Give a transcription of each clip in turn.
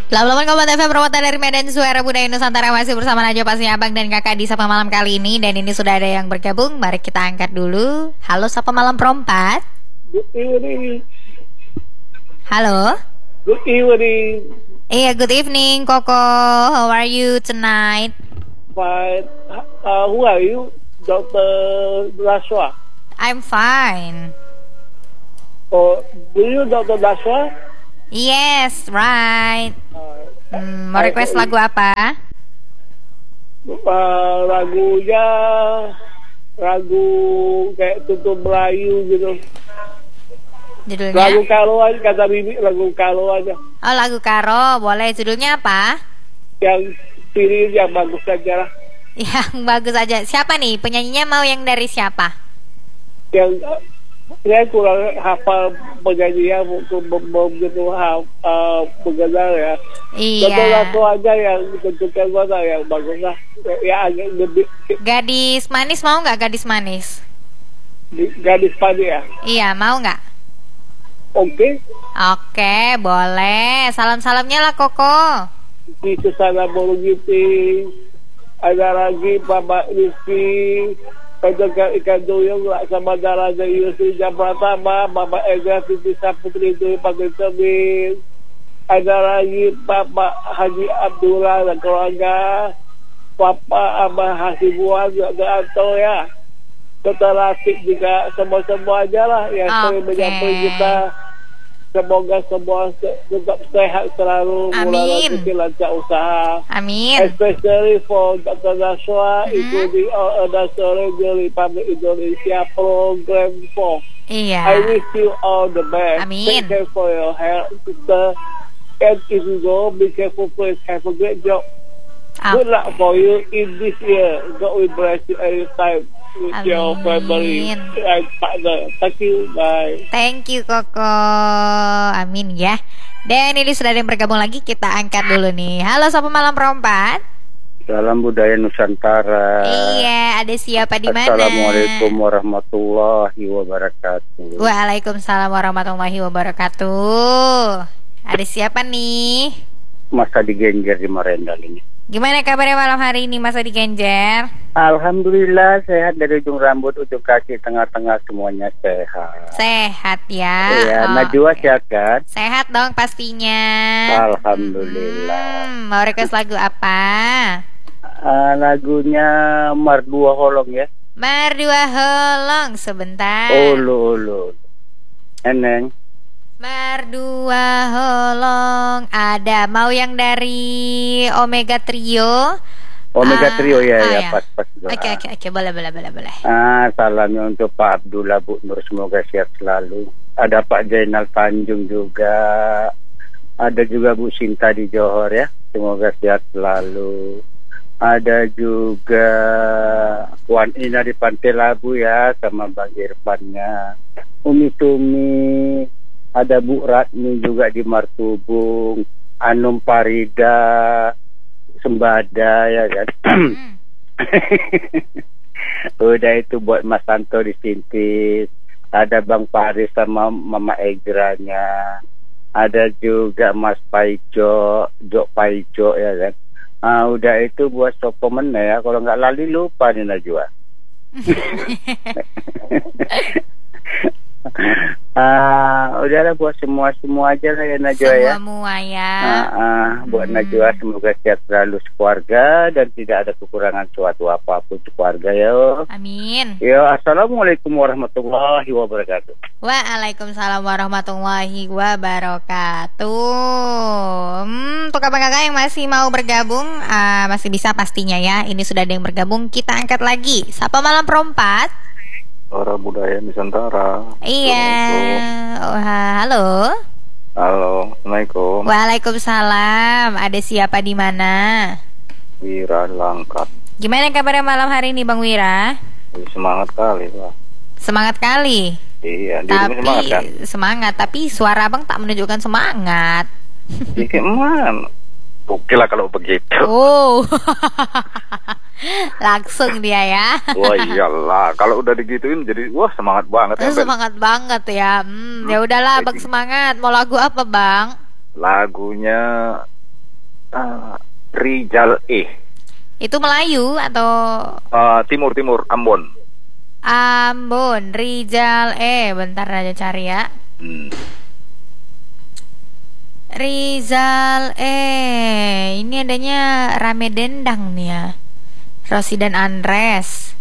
88,FM Permata dari Medan, Suara Budaya Nusantara. Masih bersama Najwa pastinya Abang dan Kakak di Sapa Malam kali ini. Dan ini sudah ada yang bergabung. Mari kita angkat dulu. Halo Sapa Malam Perempat. Good evening. Halo. Good evening. Iya, good evening Koko. How are you tonight? Fine. Who are you? Dr. Laswa. I'm fine. Oh, do you Dr. Laswa? Yes, right. Mau request lagu apa? Lagunya lagu kayak Tutup Melayu gitu. Judulnya? Lagu Karo aja, kata Bibi, lagu Karo aja. Oh, lagu Karo, boleh. Judulnya apa? Yang pilih yang bagus aja lah. Yang bagus aja. Siapa nih penyanyinya? Mau yang dari siapa? Yang saya kurang hafal penyanyinya untuk begitu mengenal ya. Iya. Satu aja yang tentukan mana yang bagus lah. Ya agak lebih. Gadis manis mau nggak? Gadis manis. Gadis padi ya. Iya, mau nggak? Oke. Oke, boleh. Salam-salamnya lah Koko. Di Susana Borogiti. Ada lagi Bapak Rizky. Penjaga ikan duyung sama Daraja Yusri Jam Pratama, Bapak Ega Titi Saputri Dwi Pagi Cermin. Ada lagi Bapak Haji Abdullah dan keluarga, Bapak Abah Hasibuan juga Anto ya. Setelah juga semua aja lah yang sering menyampaikan kita. Semoga semua tetap sehat selalu. Amin. Lancar usaha. Amin. Especially for Dr. Naswa, including all other Radio Republic Indonesia Program 4. Iya. I wish you all the best. Amin. Take care for your health, sister. And if you go, be careful, please. Have a great job. Good luck for you in this year. God will bless you every time with your family and partner. Thank you. Bye. Thank you Koko. Amin ya. Dan ini sudah ada yang bergabung lagi. Kita angkat dulu nih. Halo Sapa Malam Perempat. Salam budaya Nusantara. Iya, ada siapa di mana? Assalamualaikum warahmatullahi wabarakatuh. Waalaikumsalam warahmatullahi wabarakatuh. Ada siapa nih? Mas Adi Genjer di Marendal ini. Gimana kabarnya malam hari ini Mas Adi Genjer? Alhamdulillah sehat dari ujung rambut, ujung kaki, tengah-tengah semuanya sehat. Sehat ya. Iya, Najwa sehat kan? Sehat dong pastinya. Alhamdulillah. Mau request lagu apa? Lagunya Mardua Holong ya. Mardua Holong sebentar. Ulu. Eneng. Mardua Holong. Ada mau yang dari Omega Trio? Omega Trio ya, ya. pas. Oke, boleh. Salamnya untuk Pak Abdullah, Bu Nur, semoga sehat selalu. Ada Pak Jainal Tanjung juga. Ada juga Bu Sinta di Johor ya, semoga sehat selalu. Ada juga Wan Ina di Pantai Labu ya, sama Bang Irfannya. Umi Tumi. Ada Bu Ratni juga di Martubung, Anum Parida, Sembada ya kan. Udah itu buat Mas Santo di Sintis. Ada Bang Paris sama Mama Egranya. Ada juga Mas Paijo, Jok Paijo ya kan. Udah itu buat Sopomen ya. Kalau nggak lali lupa nih Najwa. Udahlah buat semua aja lah ya Najwa ya. Semua ya. Buat Najwa semoga sehat selalu sekeluarga dan tidak ada kekurangan suatu apapun sekeluarga ya. Amin. Ya, assalamualaikum warahmatullahi wabarakatuh. Waalaikumsalam warahmatullahi wabarakatuh. Untuk kakak-kakak yang masih mau bergabung, masih bisa pastinya ya. Ini sudah ada yang bergabung, kita angkat lagi. Sapa Malam Perempat. Suara Budaya Nusantara. Iya. Halo. Halo, Assalamualaikum. Waalaikumsalam. Ada siapa di mana? Wira Langkat. Gimana kabarnya malam hari ini Bang Wira? Semangat kali Pak. Semangat kali. Iya, tapi semangat kan? Semangat, tapi suara Abang tak menunjukkan semangat. Iya mana? Oke lah kalau begitu. Oh. Langsung dia ya. Wah iyalah, kalau udah digituin jadi wah semangat banget. Semangat banget ya. Ya udahlah Bang, semangat. Mau lagu apa Bang? Lagunya Rijal E. Itu Melayu atau Timur Ambon. Ambon? Rijal E. Bentar aja cari ya. Rizal ini adanya Rame Dendang nih ya. Rosi dan Andres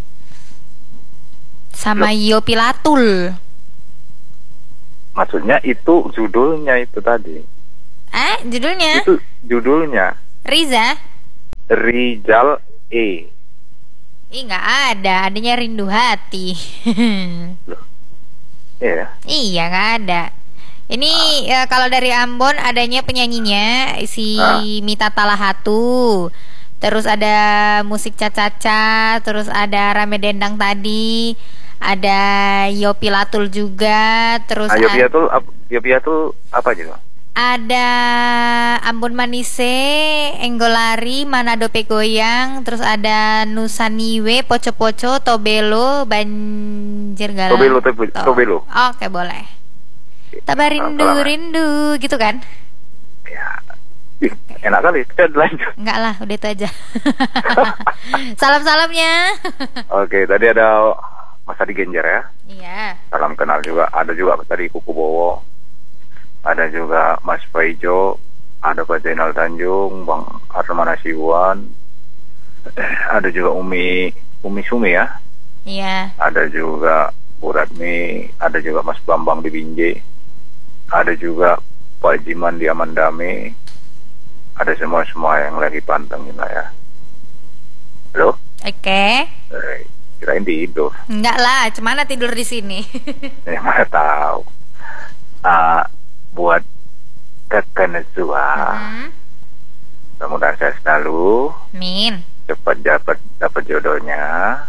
sama Yopi Latul. Maksudnya itu judulnya itu tadi. Judulnya? Itu judulnya. Riza? Rijal E. Nggak ada, adanya Rindu Hati. Loh. Iya. Iya, nggak ada. Ini kalau dari Ambon adanya penyanyinya si Mita Talahatu. Terus ada musik Cacaca, terus ada Rame Dendang tadi, ada Yopi Latul juga, terus Yopi Latul apa gitu? Ada Ambon Manise, Enggolari, Manado Pegoyang, terus ada Nusaniwe, Poco-Poco, Tobelo, Banjir Galang. Tobelo. Oke, boleh. Tabah rindu gitu kan? Ya. Enak kali, kita lanjut. Enggak lah, udah itu aja. Salam-salamnya. Oke, tadi ada Mas Adi Genjer ya. Iya. Salam kenal juga. Ada juga tadi Kuku Bowo. Ada juga Mas Paijo. Ada Pak Zainal Tanjung, Bang Arman Asiwan. Ada juga Umi Sumi ya. Iya. Ada juga Bu Radmi. Ada juga Mas Bambang di Binjai. Ada juga Pak Jiman di Amandame. Ada semua yang lagi pantengin lah ya. Halo? Oke. Kirain tidur. Enggak lah, cemana tidur di sini. Yang mana tahu. Buat Kakak Nezua. Mudah-mudahan saya selalu cepat dapat jodohnya.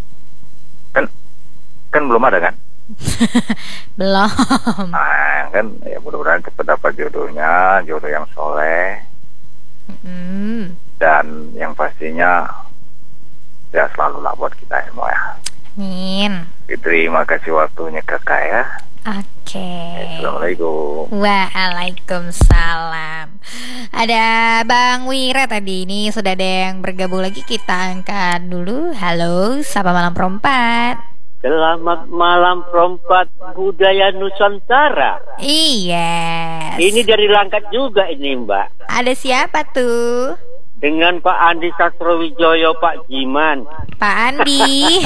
Kan belum ada kan? Belum. Kan ya mudah-mudahan cepat dapat jodohnya, jodoh yang soleh. Dan yang pastinya ya selalu lah buat kita semua ya. Amin. Terima kasih waktunya kakak ya. Oke. Assalamualaikum. Waalaikumsalam. Ada Bang Wira tadi, ini sudah ada yang bergabung lagi, kita angkat dulu. Halo, sapa malam perempat. Selamat malam perempat budaya Nusantara. Iya. Ini dari Langkat juga ini Mbak. Ada siapa tuh? Dengan Pak Andi Sastrowijoyo, Pak Jiman. Pak Andi.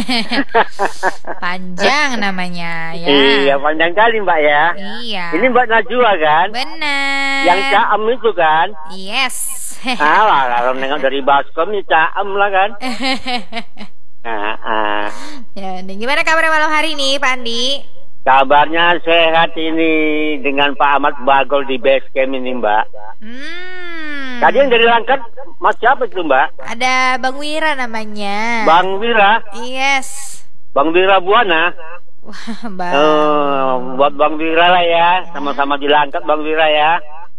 Panjang namanya ya. Iya, panjang kali Mbak ya. Iya. Ini Mbak Najwa kan? Benar. Yang Caem itu kan? Yes. Kalau nengok dari Baskom ya Caem lah kan. Ya, gimana kabarnya malam hari ini Pak Andi? Kabarnya sehat ini dengan Pak Ahmad Bagol di base camp ini Mbak. Tadi yang dari Langkat Mas siapa itu Mbak? Ada Bang Wira namanya. Bang Wira? Yes. Bang Wira Buana. Wah, Bang. Buat Bang Wira lah ya, sama-sama di Langkat Bang Wira ya.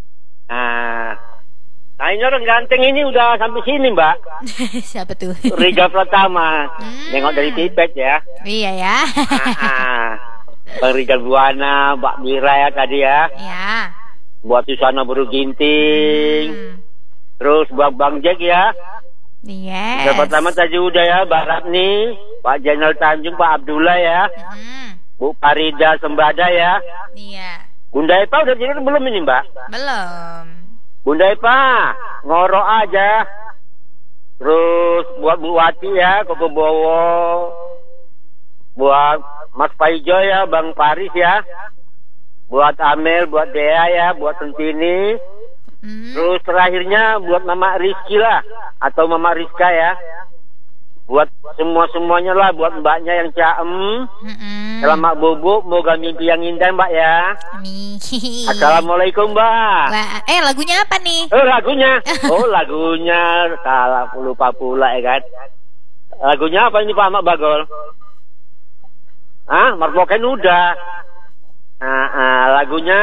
Nah ini orang ganteng ini udah sampai sini Mbak. Siapa tuh? Rijal Pratama. Nengok dari Pipet ya. Iya ya. Bang Rijal Buana, Mbak Wira ya tadi ya. Ya. Buat Susana Buru Ginting. Terus Bang Jack ya. Yes. Rijal Pratama tadi udah ya, Barat nih, Pak Zainal Tanjung, Pak Abdullah ya. Bu Farida Sembada ya. Iya. Bunda Epa udah jadi belum ini Mbak? Belum. Bunda Epa, ngorok aja. Terus buat Bu Wati ya, Koko Bowo. Buat Mas Paijo ya, Bang Paris ya. Buat Amel, buat Dea ya, buat Centini. Terus terakhirnya buat Mama Rizky lah, atau Mama Rizka ya. Buat semuanya lah, buat mbaknya yang Caem. Selamat bubuk, moga mimpi yang indah Mbak ya. Amin. Assalamualaikum Mbak. Lagunya apa nih? Lagunya salah lupa pula ya kan. Lagunya apa ini Pak Ahmad Bagol? Marboken udah. Lagunya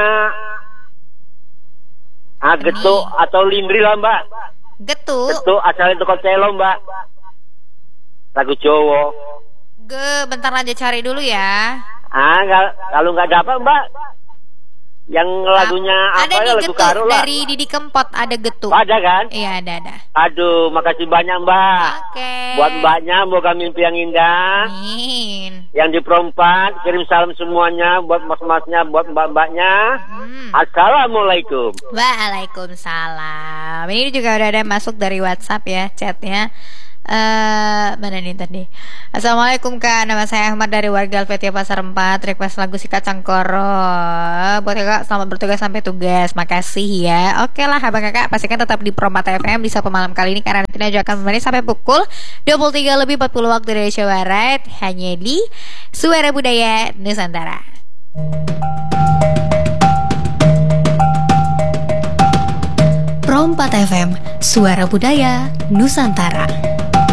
Getuk atau Lindri lah Mbak. Getuk asal itu Kotelo Mbak. Lagu Jawa. Bentar aja cari dulu ya. Kalau nggak dapat Mbak, Yang lagunya ada apa ya, nih lagu Getu Karo lah. dari Didi Kempot, ada Getu. Ada kan? Iya, ada. Aduh, makasih banyak Mbak. Oke. Buat Mbaknya, moga mimpi yang indah. Amin. Yang di Perompak, kirim salam semuanya. Buat mas-masnya, buat mbak-mbaknya. Assalamualaikum. Waalaikumsalam. Ini juga udah ada masuk dari WhatsApp ya, chatnya. Mana nih tadi? Assalamualaikum Kak, nama saya Ahmad dari warga Alvetia Pasar 4. Request lagu si Kacang Koro. Buat kakak selamat bertugas sampai tugas. Makasih ya. Oke lah abang kakak, pastikan tetap di Pro 4 FM di Sabtu malam kali ini, karena nantinya juga akan menemani sampai pukul 23:40 waktu Indonesia Barat, hanya di Suara Budaya Nusantara. Pro 4 FM, Suara Budaya Nusantara.